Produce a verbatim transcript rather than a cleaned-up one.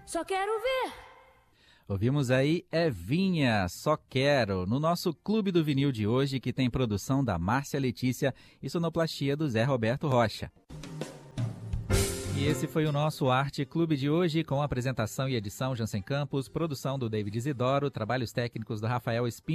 Só quero ver. Ouvimos aí Evinha, Só Quero, no nosso Clube do Vinil de hoje, que tem produção da Márcia Letícia e sonoplastia do Zé Roberto Rocha. E esse foi o nosso Arte Clube de hoje, com apresentação e edição Jansen Campos, produção do David Isidoro, trabalhos técnicos do Rafael Espíndola.